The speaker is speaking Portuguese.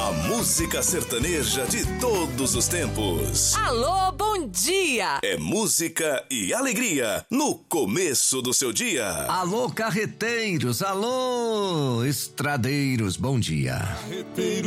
A música sertaneja de todos os tempos. Alô, bom dia! É música e alegria no começo do seu dia. Alô, carreteiros, alô, estradeiros, bom dia. Carreteiro